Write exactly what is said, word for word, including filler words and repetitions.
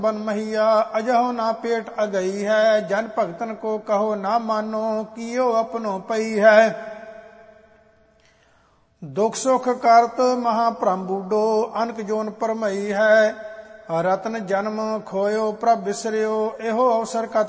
बन महिया अजहो ना पेट अगई है। जन भगतन को कहो ना मानो कियो अपनो पई है। दुख सुख करत महाभ्रम बूडो अनक जोन परमई है। रतन जन्म खोयो प्रभ बिसरियो एहो अवसर कत